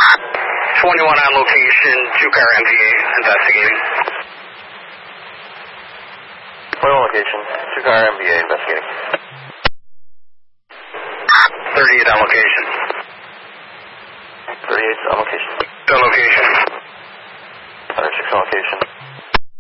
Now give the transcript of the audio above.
21 on location, 2-car MVA investigating. 21 location, 2-car MVA investigating. 38 on location. 38 on location. On location. 106 on location.